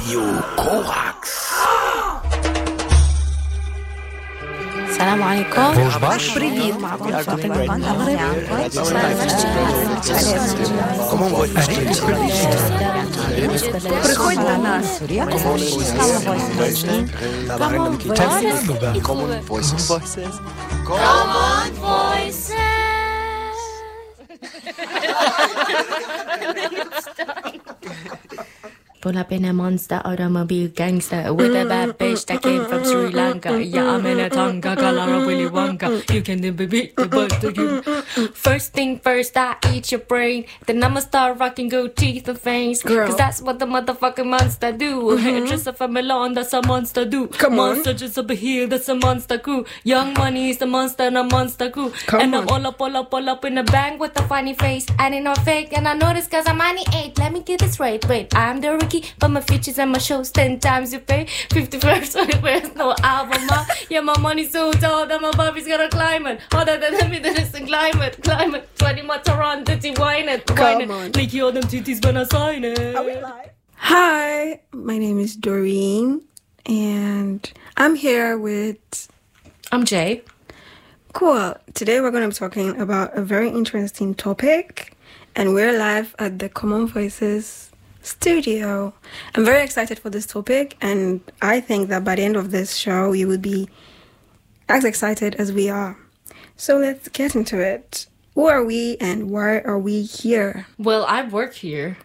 Radio Korax. السلام عليكم. Привет. معكم فاطمة من المغرب. Приходь до нас. Common Voices. Pull up in a monster automobile gangster with a bad bitch that came from Sri Lanka. Yeah, I'm in a Tonga, color of Willy Wonka. You can beat the butt to you. First thing first, I eat your brain. Then I'ma start rocking gold teeth and fangs. Cause that's what the motherfucking monster do. Dress up a Milan, that's a monster do. Monster just up here, that's a monster crew. Young Money is the monster and a monster crew. And I'm all up in the bank with a funny face. I ain't no fake, and I know this cause I'm 98. Let me get this right, wait, I'm the Ricky, but my features and my shows 10 times you pay. 51st, where's no album, yeah, my money's so tall that my Bobby's gonna climb it. Harder than me, then it's the climate. 20 more Toronto, dirty wine it. Nicky, all them titties gonna sign it. Hi, my name is Doreen, and I'm here with... I'm Jay. Cool. Today we're going to be talking about a very interesting topic, and we're live at the Common Voices studio. I'm very excited for this topic, and I think that by the end of this show, you will be as excited as we are. So let's get into it. Who are we and why are we here? Well, I work here.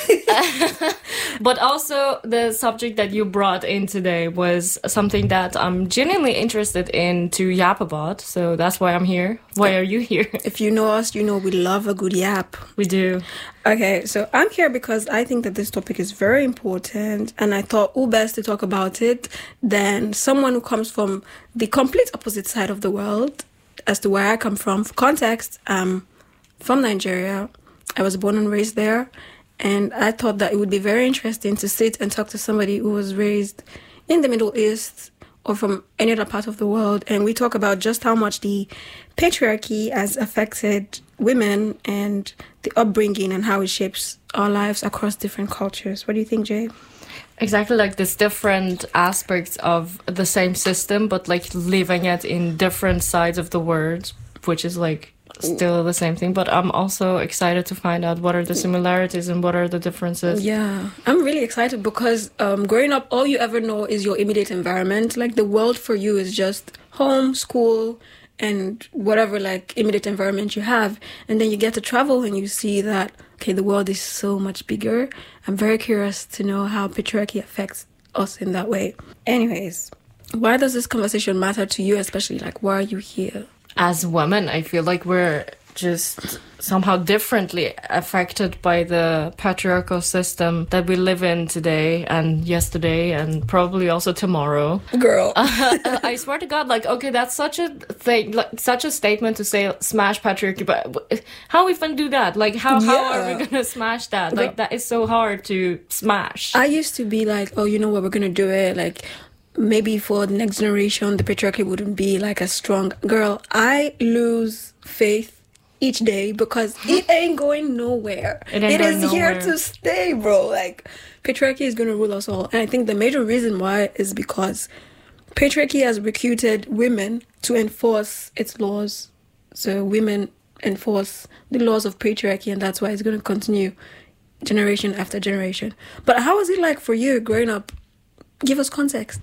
But also the subject that you brought in today was something that I'm genuinely interested in to yap about. So that's why I'm here. Why are you here? If you know us, you know we love a good yap. We do. Okay, so I'm here because I think that this topic is very important, and I thought who best to talk about it than someone who comes from the complete opposite side of the world as to where I come from. For context, I'm from Nigeria. I was born and raised there, and I thought that it would be very interesting to sit and talk to somebody who was raised in the Middle East or from any other part of the world, and we talk about just how much the patriarchy has affected women and the upbringing and how it shapes our lives across different cultures. What do you think, Jay? Exactly, like this different aspects of the same system, but like living it in different sides of the world, which is like still the same thing. But I'm also excited to find out what are the similarities and what are the differences. Yeah, I'm really excited because growing up, all you ever know is your immediate environment. Like the world for you is just home, school, and whatever like immediate environment you have. And then you get to travel and you see that, okay, the world is so much bigger. I'm very curious to know how patriarchy affects us in that way. Anyways, why does this conversation matter to you, especially like why are you here? As women, I feel like we're just somehow differently affected by the patriarchal system that we live in today and yesterday and probably also tomorrow. Girl. I swear to God, like, okay, that's such a thing, like such a statement to say smash patriarchy, but how we even do that? Like, how are we gonna smash that? Like, that is so hard to smash. I used to be like, oh, you know what, we're gonna do it, like, maybe for the next generation, the patriarchy wouldn't be like as strong. Girl, I lose faith each day because it ain't going nowhere. It is here to stay, bro. Like, patriarchy is going to rule us all. And I think the major reason why is because patriarchy has recruited women to enforce its laws. So women enforce the laws of patriarchy, and that's why it's going to continue generation after generation. But how was it like for you growing up? Give us context.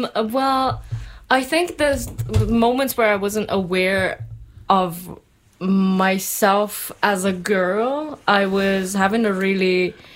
Well, I think there's moments where I wasn't aware of myself as a girl. I was having a really